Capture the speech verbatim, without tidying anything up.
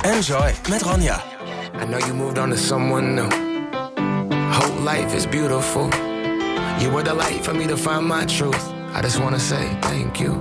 Enjoy met Rania. I know you moved on to someone new. Whole life is beautiful. You were the light for me to find my truth. I just wanna say thank you.